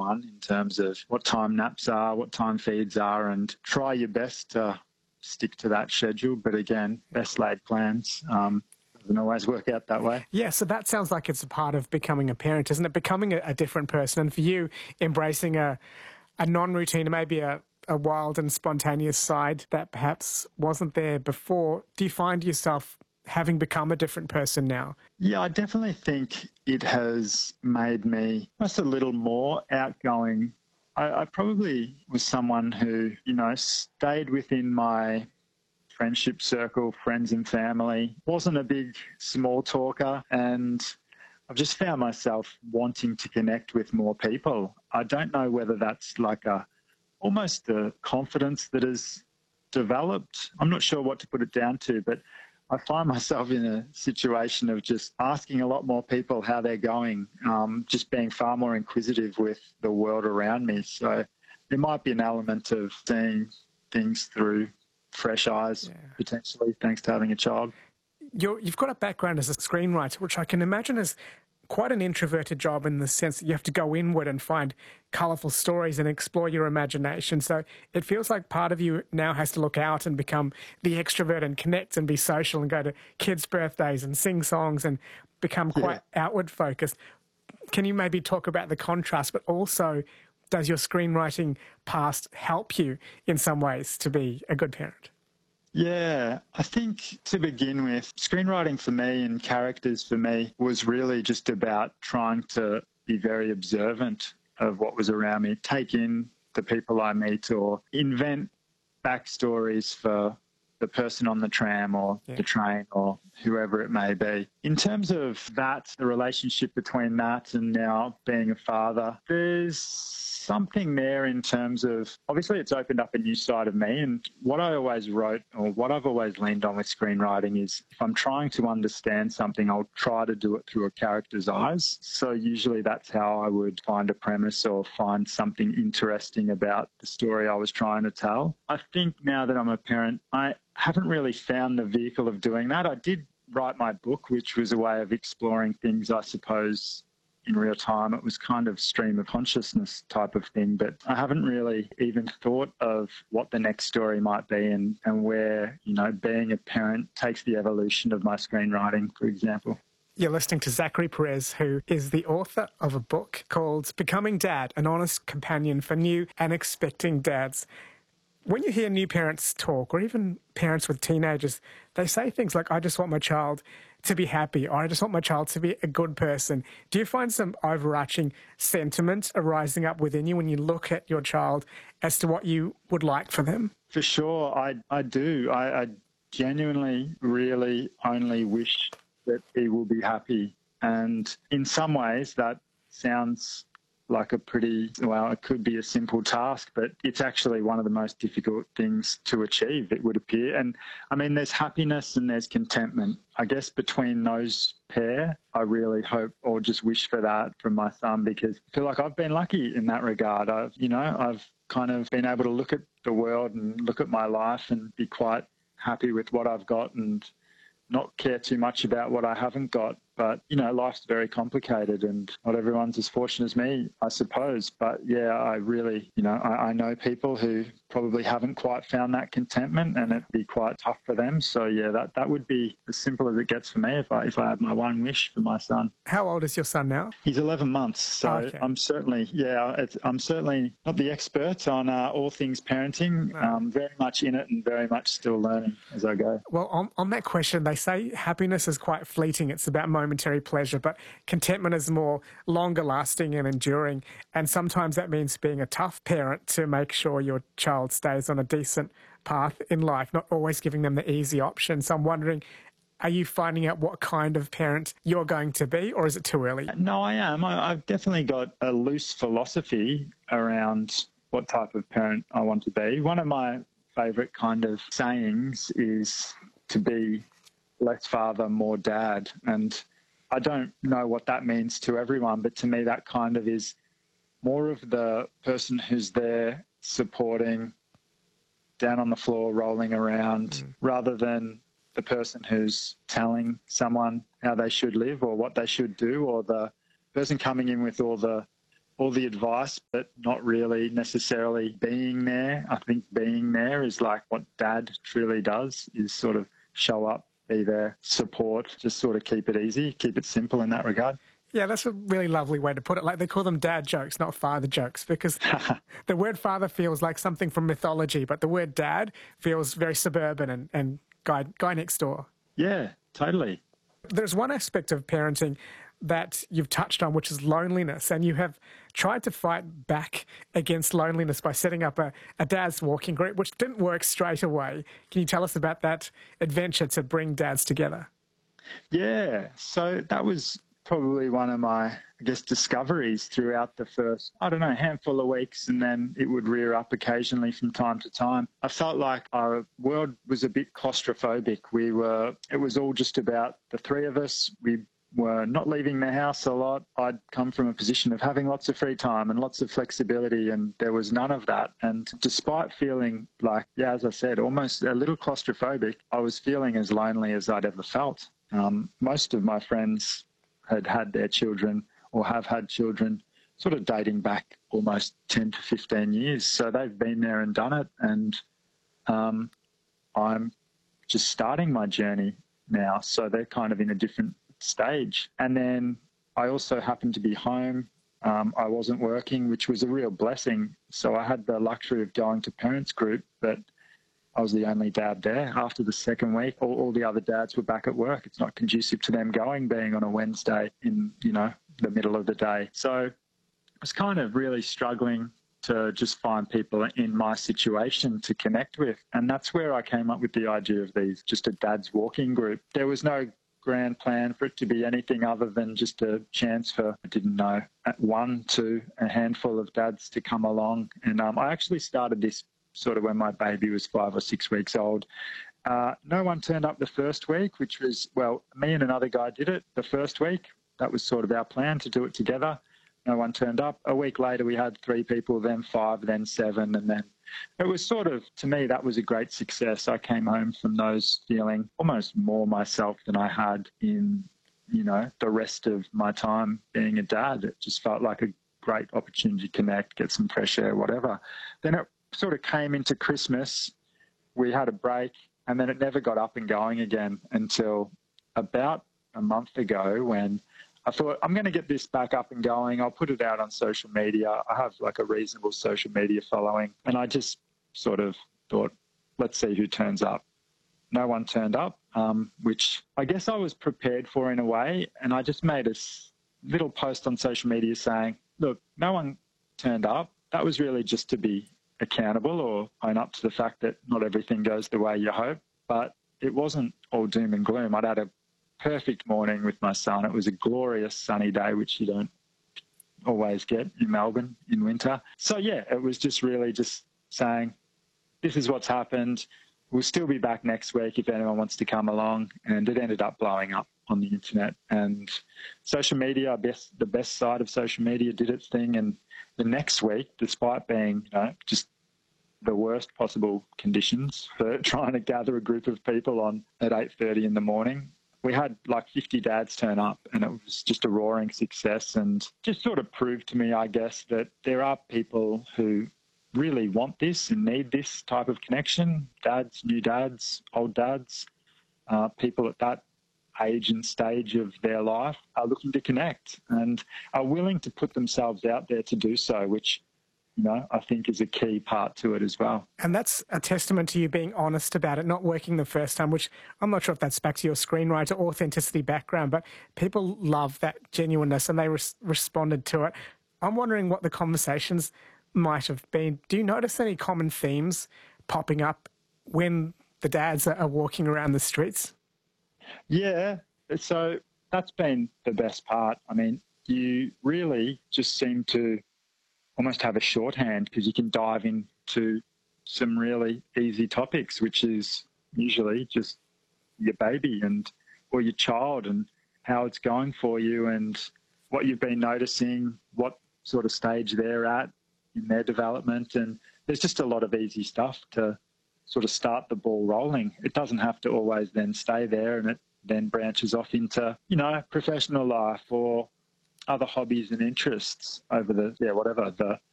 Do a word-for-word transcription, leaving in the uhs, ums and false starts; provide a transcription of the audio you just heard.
one in terms of what time naps are, what time feeds are, and try your best to stick to that schedule. But again, best laid plans. Um, doesn't always work out that way. Yeah, so that sounds like it's a part of becoming a parent, isn't it? Becoming a, a different person. And for you, embracing a, a non-routine, maybe a, a wild and spontaneous side that perhaps wasn't there before. Do you find yourself having become a different person now? Yeah, I definitely think it has made me just a little more outgoing. I, I probably was someone who, you know, stayed within my friendship circle, friends and family, wasn't a big small talker, and I've just found myself wanting to connect with more people. I don't know whether that's like a almost a confidence that has developed. I'm not sure what to put it down to, but I find myself in a situation of just asking a lot more people how they're going, um, just being far more inquisitive with the world around me. So there might be an element of seeing things through fresh eyes, yeah, potentially, thanks to having a child. You're, you've got a background as a screenwriter, which I can imagine is quite an introverted job in the sense that you have to go inward and find colourful stories and explore your imagination. So it feels like part of you now has to look out and become the extrovert and connect and be social and go to kids' birthdays and sing songs and become quite yeah. outward focused. Can you maybe talk about the contrast, but also does your screenwriting past help you in some ways to be a good parent? Yeah, I think to begin with, screenwriting for me and characters for me was really just about trying to be very observant of what was around me, take in the people I meet or invent backstories for the person on the tram or yeah. the train or whoever it may be. In terms of that, the relationship between that and now being a father, there's something there in terms of, obviously it's opened up a new side of me, and what I always wrote or what I've always leaned on with screenwriting is if I'm trying to understand something, I'll try to do it through a character's eyes. So usually that's how I would find a premise or find something interesting about the story I was trying to tell. I think now that I'm a parent, I haven't really found the vehicle of doing that. I did write my book, which was a way of exploring things, I suppose, in real time. It was kind of stream of consciousness type of thing, but I haven't really even thought of what the next story might be and, and where, you know, being a parent takes the evolution of my screenwriting, for example. You're listening to Zachary Perez, who is the author of a book called Becoming Dad, an honest companion for new and expecting dads. When you hear new parents talk, or even parents with teenagers, they say things like, I just want my child to be happy, or I just want my child to be a good person. Do you find some overarching sentiment arising up within you when you look at your child as to what you would like for them? For sure, I, I do. I, I genuinely really only wish that he will be happy. And in some ways that sounds like a pretty, well, it could be a simple task, but it's actually one of the most difficult things to achieve, it would appear. And I mean, there's happiness and there's contentment. I guess between those pair, I really hope or just wish for that from my son, because I feel like I've been lucky in that regard. I've, you know, I've kind of been able to look at the world and look at my life and be quite happy with what I've got and not care too much about what I haven't got. But, you know, life's very complicated and not everyone's as fortunate as me, I suppose. But, yeah, I really, you know, I, I know people who probably haven't quite found that contentment and it'd be quite tough for them. So, yeah, that, that would be as simple as it gets for me if I if I had my one wish for my son. How old is your son now? He's eleven months. So okay. I'm certainly, yeah, it's, I'm certainly not the expert on uh, all things parenting. No. Um, very much in it and very much still learning as I go. Well, on, on that question, they say happiness is quite fleeting. It's about momentary pleasure, but contentment is more longer lasting and enduring. And sometimes that means being a tough parent to make sure your child stays on a decent path in life, not always giving them the easy option. So I'm wondering, are you finding out what kind of parent you're going to be, or is it too early? No, I am. I, I've definitely got a loose philosophy around what type of parent I want to be. One of my favourite kind of sayings is to be less father, more dad. And I don't know what that means to everyone, but to me that kind of is more of the person who's there supporting, down on the floor, rolling around, mm. rather than the person who's telling someone how they should live or what they should do, or the person coming in with all the all the advice, but not really necessarily being there. I think being there is like what Dad truly does, is sort of show up, be there, support, just sort of keep it easy, keep it simple in that regard. Yeah, that's a really lovely way to put it. Like, they call them dad jokes, not father jokes, because the word father feels like something from mythology, but the word dad feels very suburban and, and guy, guy next door. Yeah, totally. There's one aspect of parenting that you've touched on, which is loneliness, and you have tried to fight back against loneliness by setting up a, a dad's walking group, which didn't work straight away. Can you tell us about that adventure to bring dads together? Yeah, so that was probably one of my, I guess, discoveries throughout the first, I don't know, handful of weeks, and then it would rear up occasionally from time to time. I felt like our world was a bit claustrophobic. We were, it was all just about the three of us. We were not leaving the house a lot. I'd come from a position of having lots of free time and lots of flexibility, and there was none of that. And despite feeling like, yeah, as I said, almost a little claustrophobic, I was feeling as lonely as I'd ever felt. Um, most of my friends had had their children or have had children sort of dating back almost ten to fifteen years. So they've been there and done it. And um, I'm just starting my journey now. So they're kind of in a different stage. And then I also happened to be home. Um, I wasn't working, which was a real blessing. So I had the luxury of going to parents group, but I was the only dad there. After the second week, all, all the other dads were back at work. It's not conducive to them going, being on a Wednesday in, you know, the middle of the day. So I was kind of really struggling to just find people in my situation to connect with. And that's where I came up with the idea of these, just a dad's walking group. There was no grand plan for it to be anything other than just a chance for, I didn't know, one, two, a handful of dads to come along. And um, I actually started this sort of when my baby was five or six weeks old. Uh, no one turned up the first week, which was, well, me and another guy did it the first week. That was sort of our plan, to do it together. No one turned up. A week later, we had three people, then five, then seven, and then it was sort of, to me, that was a great success. I came home from those feeling almost more myself than I had in, you know, the rest of my time being a dad. It just felt like a great opportunity to connect, get some fresh air, whatever. Then it sort of came into Christmas. We had a break, and then it never got up and going again until about a month ago, when I thought, I'm going to get this back up and going. I'll put it out on social media. I have like a reasonable social media following. And I just sort of thought, let's see who turns up. No one turned up, um, which I guess I was prepared for in a way. And I just made a little post on social media saying, look, no one turned up. That was really just to be accountable or own up to the fact that not everything goes the way you hope. But it wasn't all doom and gloom. I'd had a perfect morning with my son. It was a glorious sunny day, which you don't always get in Melbourne in winter. So yeah, it was just really just saying, this is what's happened. We'll still be back next week if anyone wants to come along. And it ended up blowing up on the internet. And social media, best, the best side of social media, did its thing. And the next week, despite being, you know, just the worst possible conditions for trying to gather a group of people on at eight thirty in the morning, we had like fifty dads turn up, and it was just a roaring success, and just sort of proved to me, I guess, that there are people who really want this and need this type of connection. Dads, new dads, old dads, uh, people at that age and stage of their life are looking to connect and are willing to put themselves out there to do so, which, you know, I think is a key part to it as well. And that's a testament to you being honest about it, not working the first time, which I'm not sure if that's back to your screenwriter authenticity background, but people love that genuineness and they res- responded to it. I'm wondering what the conversations might have been. Do you notice any common themes popping up when the dads are walking around the streets? Yeah, so that's been the best part. I mean, you really just seem to almost have a shorthand because you can dive into some really easy topics, which is usually just your baby and or your child and how it's going for you and what you've been noticing, what sort of stage they're at in their development. And there's just a lot of easy stuff to sort of start the ball rolling. It doesn't have to always then stay there, and it then branches off into, you know, professional life or other hobbies and interests over the, yeah, whatever, the